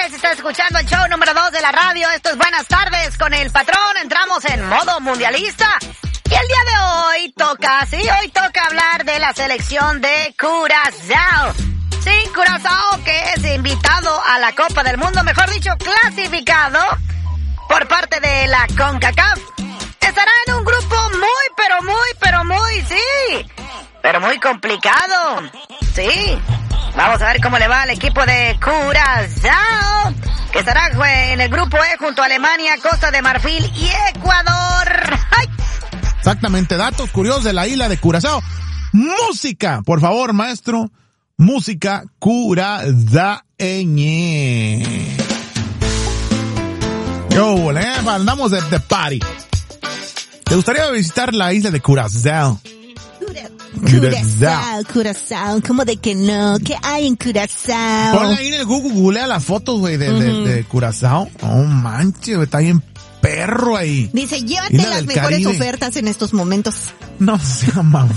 señores, está escuchando el show número 2 de la radio. Esto es Buenas Tardes con el Patrón. Entramos en modo mundialista. Y el día de hoy toca hablar de la selección de Curazao. Sí, Curazao, que es invitado a la Copa del Mundo, mejor dicho, clasificado por parte de la CONCACAF. Estará en un grupo muy complicado. Sí. Vamos a ver cómo le va al equipo de Curazao, que estará en el grupo E junto a Alemania, Costa de Marfil y Ecuador. ¡Ay! Exactamente, datos curiosos de la isla de Curazao. Música, por favor, maestro. Música curazaeñe. Yo, andamos de party. ¿Te gustaría visitar la isla de Curazao? Curazao, ¿cómo de que no? ¿Qué hay en Curazao? Ponle ahí en el Google, googlea las fotos, güey, de Curazao. Oh, manches, güey, está bien perro ahí. Dice, llévate las mejores Caribe. Ofertas en estos momentos. No sea amable.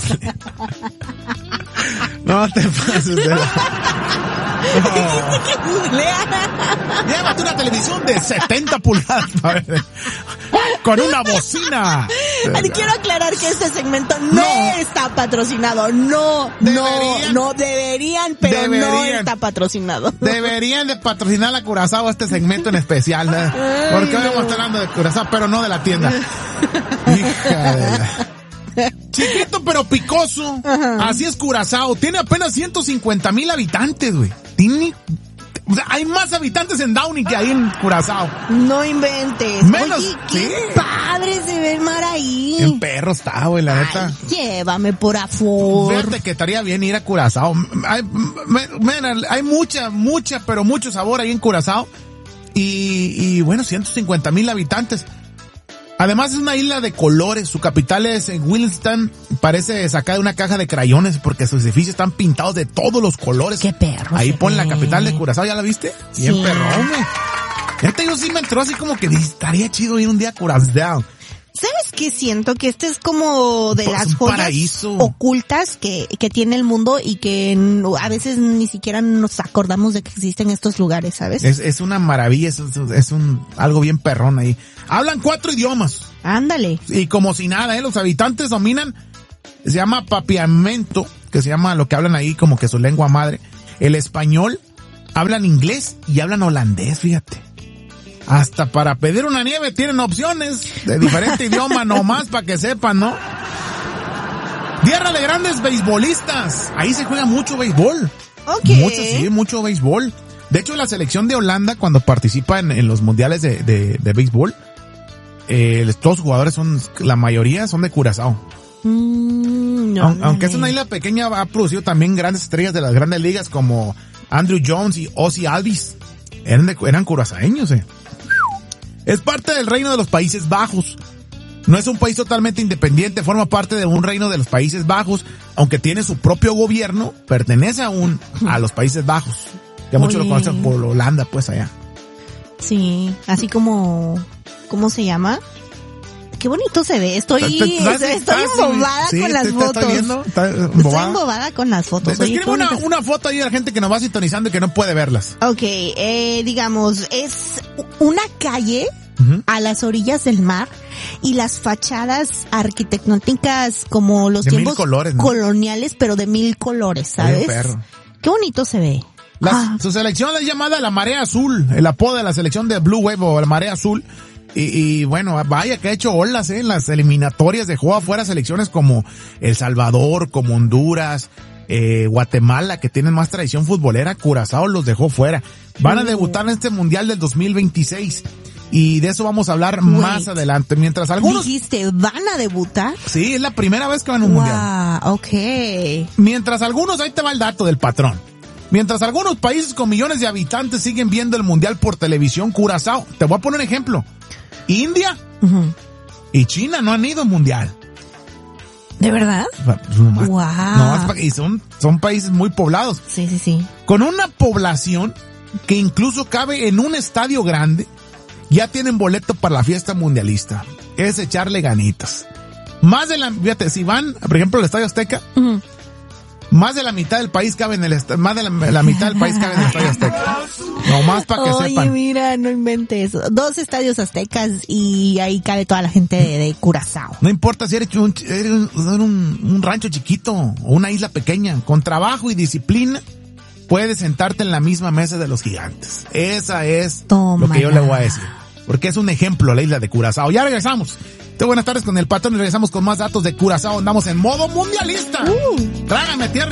No te pases de Llévate una televisión de 70 pulgadas con una bocina. Quiero aclarar que este segmento no está patrocinado. No deberían, pero no está patrocinado. Deberían de patrocinar a Curazao este segmento en especial, ¿no? Porque hoy vamos a estar hablando de Curazao, pero no de la tienda. Hija de la... Chiquito pero picoso. Ajá. Así es Curazao. Tiene apenas 150,000 habitantes, güey. O sea, hay más habitantes en Downey que ahí en Curazao. No inventes. Menos. Oye, qué padre se ve el mar ahí. En perro está, güey, la neta. Llévame por favor. Fíjate que estaría bien ir a Curazao. Hay mucho sabor ahí en Curazao. Y bueno, 150,000 habitantes. Además es una isla de colores, su capital es en Williston, parece sacada de una caja de crayones porque sus edificios están pintados de todos los colores. ¡Qué perro! Ahí pone la capital de Curazao, ¿ya la viste? Sí. Bien perrón, güey. Neta, yo sí me entró así como que estaría chido ir un día a Curazao. ¿Sabes qué siento? Que este es como de las joyas paraíso ocultas que tiene el mundo y que a veces ni siquiera nos acordamos de que existen estos lugares, ¿sabes? Es una maravilla, es algo bien perrón ahí. Hablan 4 idiomas. Ándale. Y como si nada, los habitantes dominan, se llama papiamento, que se llama lo que hablan ahí como que su lengua madre. El español, hablan inglés y hablan holandés, fíjate. Hasta para pedir una nieve tienen opciones de diferente idioma nomás para que sepan, ¿no? Tierra de grandes beisbolistas. Ahí se juega mucho béisbol. Okay. Mucho béisbol. De hecho, la selección de Holanda, cuando participa en los mundiales de béisbol, todos los jugadores la mayoría son de Curazao. Aunque es una isla pequeña, ha producido también grandes estrellas de las grandes ligas como Andrew Jones y Ozzie Albies. Eran curazaeños, Es parte del Reino de los Países Bajos. No es un país totalmente independiente, forma parte de un Reino de los Países Bajos, aunque tiene su propio gobierno, pertenece aún a los Países Bajos. Ya muchos lo conocen por Holanda, pues allá. Sí, así como, ¿cómo se llama? Qué bonito se ve. Estoy embobada con las fotos. ¿Estoy viendo? Estoy embobada con las fotos. Escribe una foto ahí de la gente que nos va sintonizando y que no puede verlas. Ok, digamos, es una calle a las orillas del mar y las fachadas arquitectónicas como los tiempos colores, ¿no? Coloniales, pero de 1000 colores, ¿sabes? Qué bonito se ve. Su selección es llamada la Marea Azul, el apodo de la selección de Blue Wave o la Marea Azul. Y bueno, vaya que ha hecho olas, en las eliminatorias, dejó afuera selecciones como El Salvador, como Honduras, Guatemala, que tienen más tradición futbolera. Curazao los dejó fuera. Van a debutar en este mundial del 2026. Y de eso vamos a hablar más adelante. Mientras algunos... ¿Dijiste, van a debutar? Sí, es la primera vez que van a un mundial. Ok. Mientras algunos, ahí te va el dato del patrón. Mientras algunos países con millones de habitantes siguen viendo el mundial por televisión, Curazao, te voy a poner un ejemplo. India y China no han ido al mundial. ¿De verdad? Wow. Y son países muy poblados. Sí. Con una población que incluso cabe en un estadio grande, ya tienen boleto para la fiesta mundialista. Es echarle ganitas. Fíjate, si van, por ejemplo, al Estadio Azteca, Más de la mitad del país cabe en el más de la mitad del país cabe en el Estadio Azteca. Nomás para que sepan. Oye, mira, no inventes. 2 estadios aztecas y ahí cabe toda la gente de Curazao. No importa si eres un rancho chiquito o una isla pequeña, con trabajo y disciplina puedes sentarte en la misma mesa de los gigantes. Esa es lo que yo le voy a decir. Porque es un ejemplo la isla de Curazao. Ya regresamos. Buenas tardes con el Patrón y regresamos con más datos de Curazao. Andamos en modo mundialista. Trágame tierra.